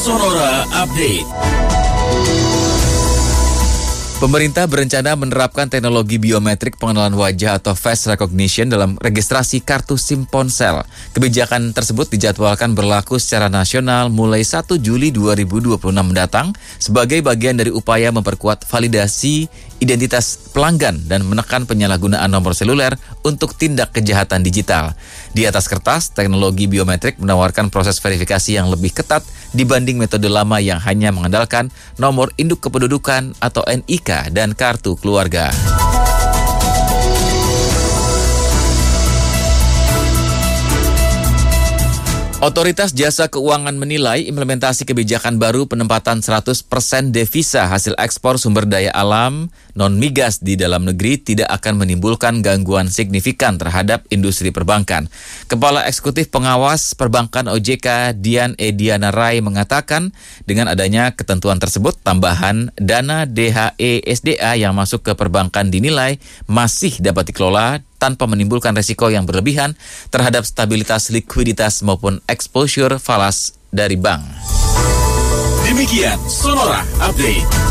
Sonora Update. Pemerintah berencana menerapkan teknologi biometrik pengenalan wajah atau face recognition dalam registrasi kartu SIM ponsel. Kebijakan tersebut dijadwalkan berlaku secara nasional mulai 1 Juli 2026 mendatang sebagai bagian dari upaya memperkuat validasi identitas pelanggan dan menekan penyalahgunaan nomor seluler untuk tindak kejahatan digital. Di atas kertas, teknologi biometrik menawarkan proses verifikasi yang lebih ketat dibanding metode lama yang hanya mengandalkan nomor induk kependudukan atau NIK dan kartu keluarga. Otoritas Jasa Keuangan menilai implementasi kebijakan baru penempatan 100% devisa hasil ekspor sumber daya alam non-migas di dalam negeri tidak akan menimbulkan gangguan signifikan terhadap industri perbankan. Kepala Eksekutif Pengawas Perbankan OJK Dian Ediana Rai mengatakan dengan adanya ketentuan tersebut tambahan dana DHE SDA yang masuk ke perbankan dinilai masih dapat dikelola tanpa menimbulkan resiko yang berlebihan terhadap stabilitas likuiditas maupun exposure falas dari bank. Demikian Sonora Update.